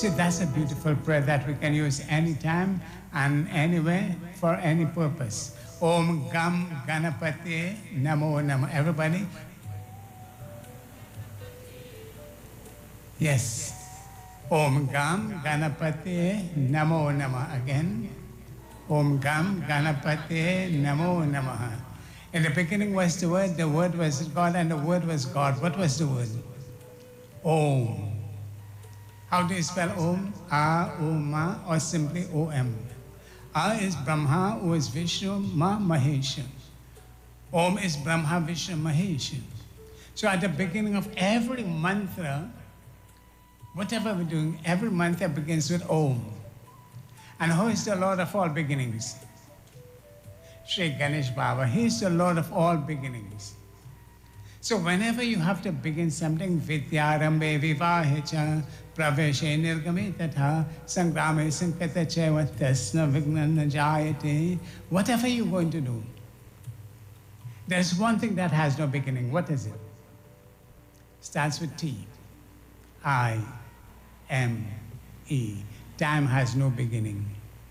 See, that's a beautiful prayer that we can use anytime and anywhere for any purpose. Om Gam Ganapati Namo Namo. Everybody? Yes. Om Gam Ganapati Namo Namo. Again. Om Gam Ganapati Namo Namaha. In the beginning was the word was God, and the word was God. What was the word? Om. How do you spell Om? A, O, Ma, or simply O-M? A is Brahma, O is Vishnu, Ma, Mahesha. Om is Brahma, Vishnu, Mahesha. So at the beginning of every mantra, whatever we're doing, every mantra begins with Om. And who is the Lord of all beginnings? Sri Ganesh Baba. He is the Lord of all beginnings. So whenever you have to begin something, Vidyarambe Vivahecha Praveshe Nirgame Tatha Sangrame Sankata Cheva Tasna Vignana Jayate, whatever you're going to do, there's one thing that has no beginning. What is it? Starts with T. I-M-E. Time has no beginning.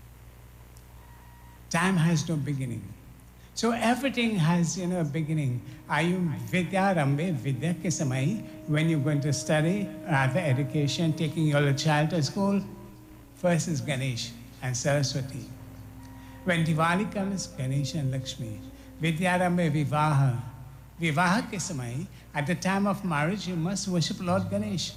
Time has no beginning. So everything has, a beginning. Are you Vidya Rambe, Vidya ke samay, when you're going to study, the education, taking your child to school, first is Ganesh and Saraswati. When Diwali comes, Ganesh and Lakshmi. Vidya Rambe Vivaha. Vivaha ke samay, at the time of marriage, you must worship Lord Ganesh.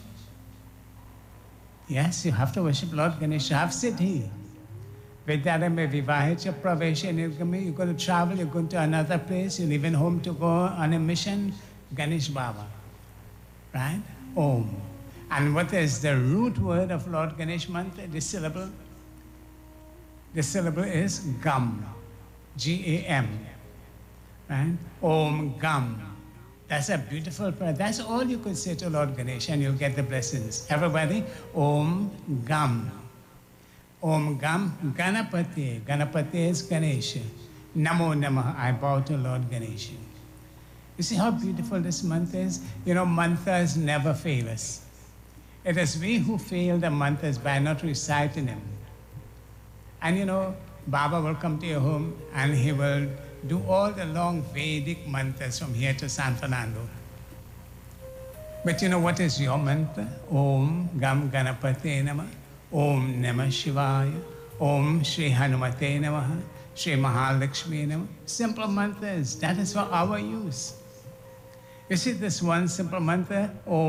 Yes, you have to worship Lord Ganesh. You have Siddhi. Vidyarambe Vivahecha Pravesha Nirgame. You're going to travel, you're going to another place, you're leaving home to go on a mission, Ganesh Baba. Right? Om. And what is the root word of Lord Ganesh mantra, the syllable? The syllable is Gam. G-A-M. Right? Om Gam. That's a beautiful prayer. That's all you could say to Lord Ganesh and you'll get the blessings. Everybody, Om Gam. Om Gam Ganapati. Ganapati is Ganesha. Namo Namaha. I bow to Lord Ganesha. You see how beautiful this mantra is? Mantras never fail us. It is we who fail the mantras by not reciting them. And Baba will come to your home and he will do all the long Vedic mantras from here to San Fernando. But what is your mantra? Om Gam Ganapati Namah. Om Namah Shivaya. Om Shri Hanumate Namaha. Shri Mahalakshmi Namaha. Simple mantras. That is for our use. You see this one simple mantra? Om.